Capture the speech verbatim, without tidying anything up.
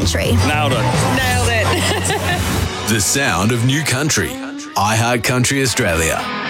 country. Nailed it. Nailed it. The sound of new country. iHeart Country Australia.